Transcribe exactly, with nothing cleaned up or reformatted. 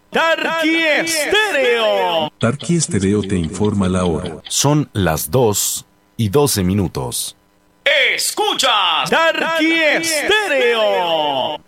Tarqui Estéreo. Tarqui Estéreo te informa la hora. Son las dos y doce minutos. Escuchas Tarqui Estéreo.